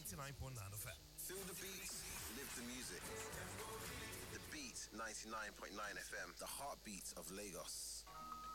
99.9 FM. Feel the beats, live the music. The Beat 99.9 FM, the heartbeat of Lagos.